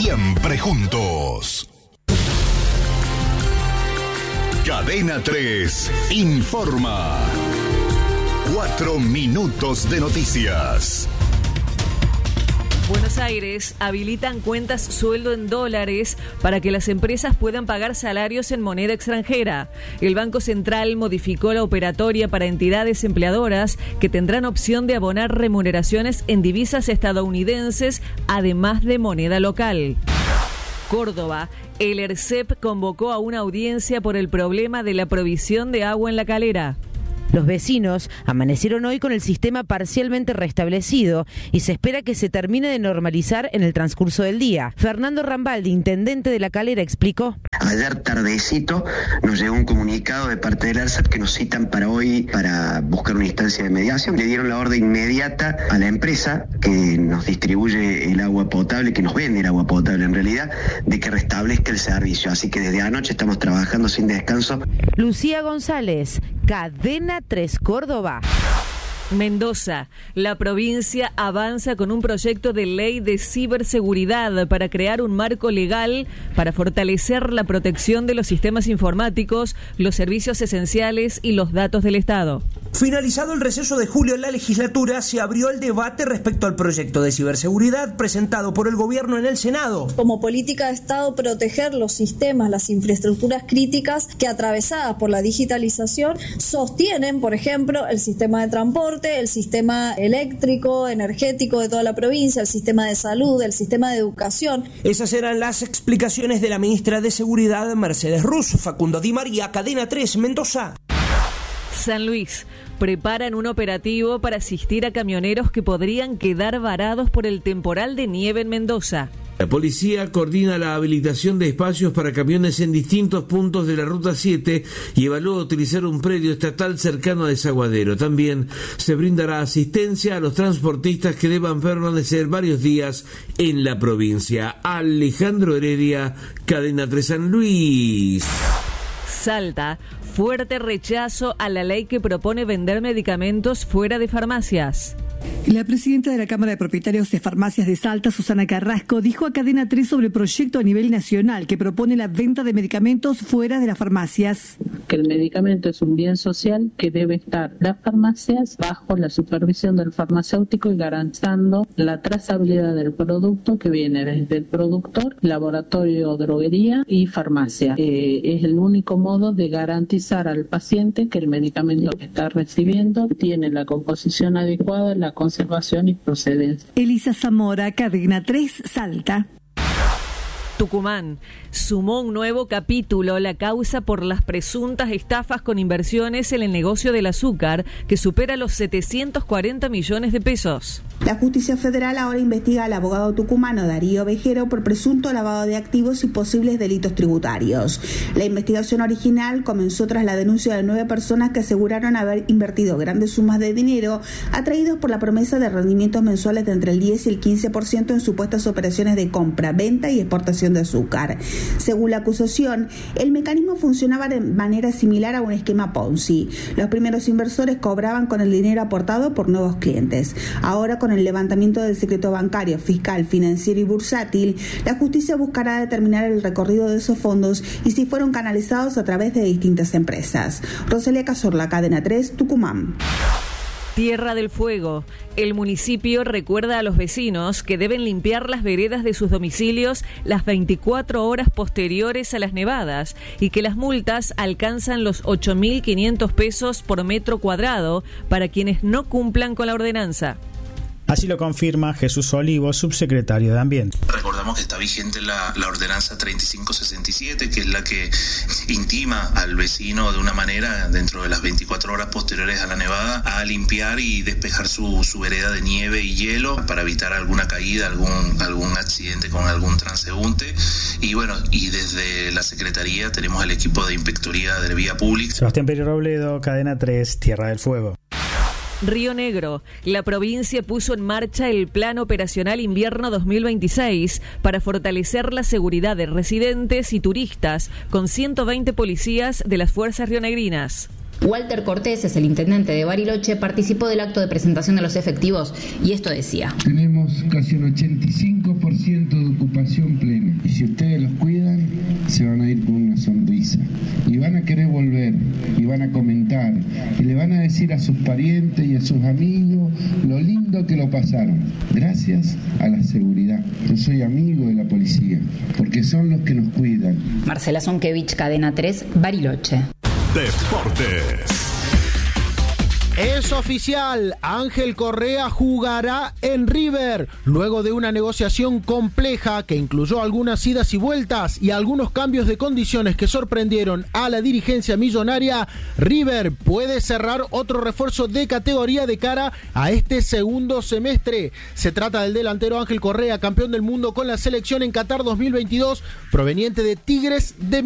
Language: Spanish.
Siempre juntos. Cadena 3 informa. 4 minutos de noticias. Buenos Aires habilitan cuentas sueldo en dólares para que las empresas puedan pagar salarios en moneda extranjera. El Banco Central modificó la operatoria para entidades empleadoras que tendrán opción de abonar remuneraciones en divisas estadounidenses, además de moneda local. Córdoba, el ERCEP convocó a una audiencia por el problema de la provisión de agua en La Calera. Los vecinos amanecieron hoy con el sistema parcialmente restablecido y se espera que se termine de normalizar en el transcurso del día. Fernando Rambaldi, intendente de La Calera, explicó. Ayer tardecito nos llegó un comunicado de parte del ERCEP que nos citan para hoy para buscar una instancia de mediación. Le dieron la orden inmediata a la empresa que nos distribuye el agua potable, que nos vende el agua potable en realidad, de que restablezca el servicio. Así que desde anoche estamos trabajando sin descanso. Lucía González, Cadena 3 Córdoba. Mendoza, la provincia avanza con un proyecto de ley de ciberseguridad para crear un marco legal para fortalecer la protección de los sistemas informáticos, los servicios esenciales y los datos del Estado. Finalizado el receso de julio en la legislatura, se abrió el debate respecto al proyecto de ciberseguridad presentado por el gobierno en el Senado. Como política de Estado, proteger los sistemas, las infraestructuras críticas que, atravesadas por la digitalización, sostienen, por ejemplo, el sistema de transporte, el sistema eléctrico, energético de toda la provincia, el sistema de salud, el sistema de educación. Esas eran las explicaciones de la ministra de Seguridad, Mercedes Ruz. Facundo Di María, Cadena 3, Mendoza. San Luis, preparan un operativo para asistir a camioneros que podrían quedar varados por el temporal de nieve en Mendoza. La policía coordina la habilitación de espacios para camiones en distintos puntos de la Ruta 7 y evalúa utilizar un predio estatal cercano a Desaguadero. También se brindará asistencia a los transportistas que deban permanecer varios días en la provincia. Alejandro Heredia, Cadena 3 San Luis. Salta, fuerte rechazo a la ley que propone vender medicamentos fuera de farmacias. La presidenta de la Cámara de Propietarios de Farmacias de Salta, Susana Carrasco, dijo a Cadena 3 sobre el proyecto a nivel nacional que propone la venta de medicamentos fuera de las farmacias. Que el medicamento es un bien social que debe estar en las farmacias bajo la supervisión del farmacéutico y garantizando la trazabilidad del producto que viene desde el productor, laboratorio, droguería y farmacia. Es el único modo de garantizar al paciente que el medicamento que está recibiendo tiene la composición adecuada, la conservación y procedencia. Elisa Zamora, Cadena 3, Salta. Tucumán sumó un nuevo capítulo, la causa por las presuntas estafas con inversiones en el negocio del azúcar, que supera los 740 millones de pesos. La Justicia Federal ahora investiga al abogado tucumano Darío Vejero por presunto lavado de activos y posibles delitos tributarios. La investigación original comenzó tras la denuncia de 9 personas que aseguraron haber invertido grandes sumas de dinero atraídos por la promesa de rendimientos mensuales de entre el 10 y el 15% en supuestas operaciones de compra, venta y exportación de azúcar. Según la acusación, el mecanismo funcionaba de manera similar a un esquema Ponzi. Los primeros inversores cobraban con el dinero aportado por nuevos clientes. Ahora, con el levantamiento del secreto bancario, fiscal, financiero y bursátil, la justicia buscará determinar el recorrido de esos fondos y si fueron canalizados a través de distintas empresas. Rosalía Cazorla, Cadena 3, Tucumán. Tierra del Fuego. El municipio recuerda a los vecinos que deben limpiar las veredas de sus domicilios las 24 horas posteriores a las nevadas y que las multas alcanzan los 8.500 pesos por metro cuadrado para quienes no cumplan con la ordenanza. Así lo confirma Jesús Olivo, subsecretario de Ambiente. Recordamos que está vigente la ordenanza 3567, que es la que intima al vecino de una manera, dentro de las 24 horas posteriores a la nevada, a limpiar y despejar su vereda de nieve y hielo para evitar alguna caída, algún accidente con algún transeúnte. Y bueno, y desde la Secretaría tenemos el equipo de Inspectoría de Vía Pública. Sebastián Pérez Robledo, Cadena 3, Tierra del Fuego. Río Negro. La provincia puso en marcha el Plan Operacional Invierno 2026 para fortalecer la seguridad de residentes y turistas con 120 policías de las fuerzas rionegrinas. Walter Cortés, es el intendente de Bariloche, participó del acto de presentación de los efectivos y esto decía. Tenemos casi un 85% de ocupación plena. van a querer volver y van a comentar y le van a decir a sus parientes y a sus amigos lo lindo que lo pasaron, gracias a la seguridad. Yo soy amigo de la policía, porque son los que nos cuidan. Marcela Zonkevich, Cadena 3, Bariloche. Deportes. Es oficial, Ángel Correa jugará en River. Luego de una negociación compleja que incluyó algunas idas y vueltas y algunos cambios de condiciones que sorprendieron a la dirigencia millonaria, River puede cerrar otro refuerzo de categoría de cara a este segundo semestre. Se trata del delantero Ángel Correa, campeón del mundo con la selección en Qatar 2022, proveniente de Tigres de